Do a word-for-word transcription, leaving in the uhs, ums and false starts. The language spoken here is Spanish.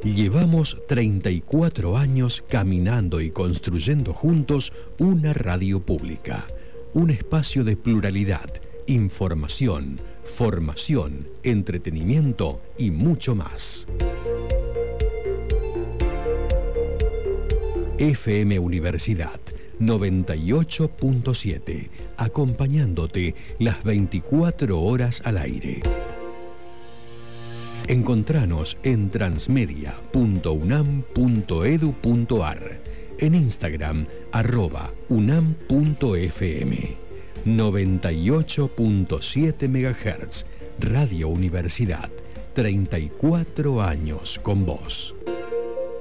Llevamos treinta y cuatro años caminando y construyendo juntos una radio pública, un espacio de pluralidad, información, formación, entretenimiento y mucho más. F M Universidad noventa y ocho punto siete, acompañándote las veinticuatro horas al aire. Encontranos en transmedia punto unam punto edu punto ar, en Instagram arroba unam punto f m. noventa y ocho punto siete megahertz, Radio Universidad, treinta y cuatro años con vos.